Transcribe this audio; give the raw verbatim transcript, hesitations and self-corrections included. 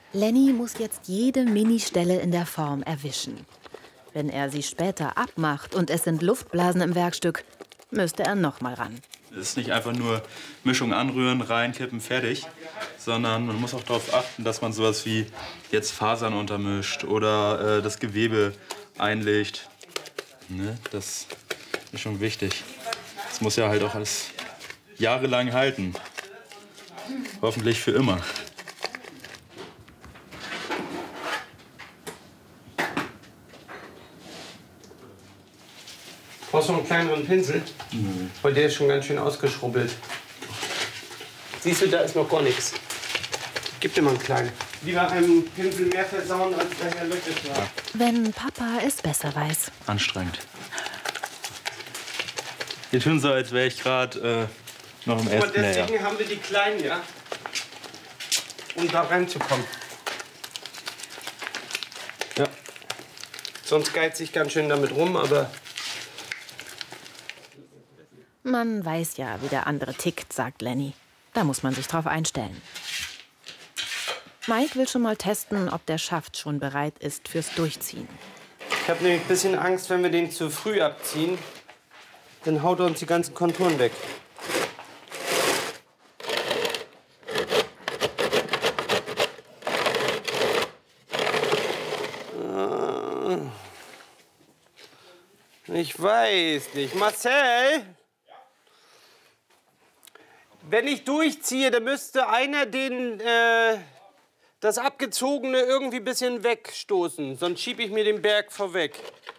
Lenny muss jetzt jede Ministelle in der Form erwischen. Wenn er sie später abmacht und es sind Luftblasen im Werkstück, müsste er noch mal ran. Es ist nicht einfach nur Mischung anrühren, reinkippen, fertig, sondern man muss auch darauf achten, dass man sowas wie jetzt Fasern untermischt oder äh, das Gewebe einlegt. Ne? Das ist schon wichtig. Das muss ja halt auch alles jahrelang halten. Hoffentlich für immer. Brauchst du noch einen kleineren Pinsel? Mhm. Weil der ist schon ganz schön ausgeschrubbelt. Siehst du, da ist noch gar nichts. Gib dir mal einen kleinen. Lieber einen Pinsel mehr versauen, als daher Löcher schlagen. Wenn Papa es besser weiß. Anstrengend. Wir tun so, als wäre ich gerade äh, noch im ersten Und deswegen Lehrjahr. haben wir die kleinen, ja? Um da reinzukommen. Ja. Sonst geizt sich ganz schön damit rum, aber... Man weiß ja, wie der andere tickt, sagt Lenny. Da muss man sich drauf einstellen. Mike will schon mal testen, ob der Schaft schon bereit ist fürs Durchziehen. Ich habe nämlich ein bisschen Angst, wenn wir den zu früh abziehen, dann haut er uns die ganzen Konturen weg. Ich weiß nicht. Marcel? Wenn ich durchziehe, dann müsste einer den, äh, das Abgezogene irgendwie ein bisschen wegstoßen. Sonst schiebe ich mir den Berg vorweg.